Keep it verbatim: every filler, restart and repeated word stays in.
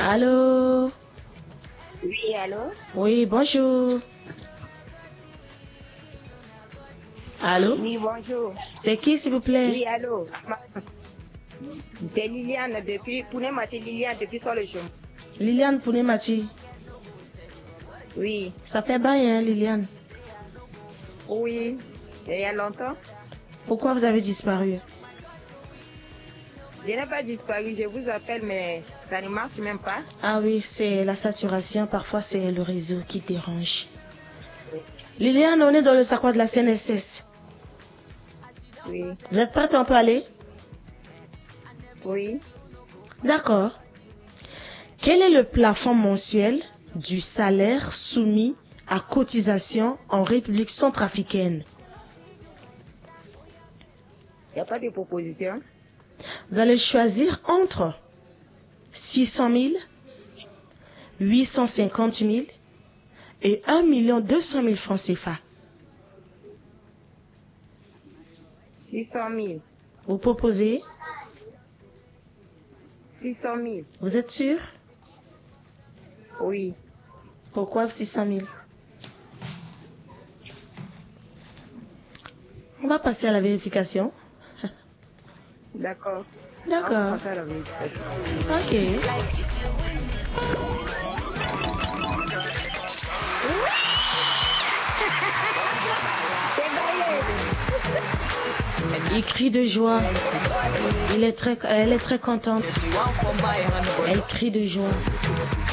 Allô? Oui, allô? Oui, bonjour. Allô? Oui, bonjour. C'est qui, s'il vous plaît? Oui, allô? C'est Liliane depuis Pounemati, Liliane depuis sur le chemin. Liliane Pounemati. Oui. Ça fait bail, hein, Liliane? Oui. Et il y a longtemps? Pourquoi vous avez disparu? Je n'ai pas disparu, je vous appelle, mais ça ne marche même pas. Ah oui, c'est la saturation. Parfois, c'est le réseau qui dérange. Liliane, on est dans le Sakwa de la C N S S. Oui. Vous êtes prête? On peut aller? Oui. D'accord. Quel est le plafond mensuel du salaire soumis à cotisation en République centrafricaine? Il n'y a pas de proposition. Vous allez choisir entre six cent mille, huit cent cinquante mille et un million deux cent mille francs C F A. six cent mille. Vous proposez? six cent mille. Vous êtes sûr? Oui. Pourquoi six cent mille? On va passer à la vérification. D'accord. D'accord. On va passer à la vérification. Ok. Il crie de joie. Il est très, elle est très contente. Elle crie de joie.